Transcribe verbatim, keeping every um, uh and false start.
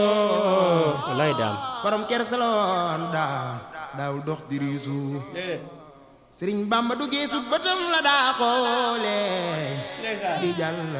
wallaay daam borom kersaloon daam daawul dox di riisu Sëriñ Bamba du geesu bëtam la daa xoole di jàll